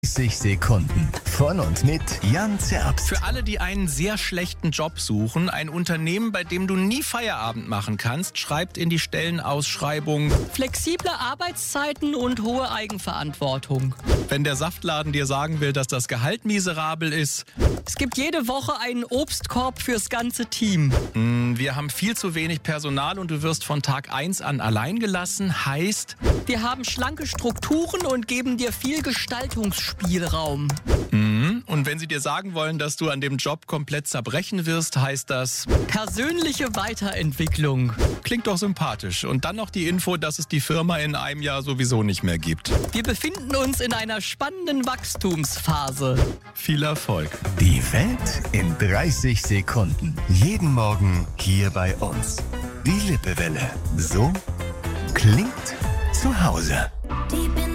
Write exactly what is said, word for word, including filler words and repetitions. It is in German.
dreißig Sekunden von und mit Jan Zerbst. Für alle, die einen sehr schlechten Job suchen, ein Unternehmen, bei dem du nie Feierabend machen kannst, schreibt in die Stellenausschreibung: Flexible Arbeitszeiten und hohe Eigenverantwortung. Wenn der Saftladen dir sagen will, dass das Gehalt miserabel ist. Es gibt jede Woche einen Obstkorb fürs ganze Team. Mh, wir haben viel zu wenig Personal und du wirst von Tag eins an allein gelassen, heißt... Wir haben schlanke Strukturen und geben dir viel Gestaltungsspielraum. Mh, und wenn sie dir sagen wollen, dass du an dem Job komplett zerbrechen wirst, heißt das... Persönliche Weiterentwicklung. Klingt doch sympathisch. Und dann noch die Info, dass es die Firma in einem Jahr sowieso nicht mehr gibt. Wir befinden uns in einer spannenden Wachstumsphase. Viel Erfolg. Die Welt in dreißig Sekunden. Jeden Morgen hier bei uns. Die Lippewelle. So klingt zu Hause.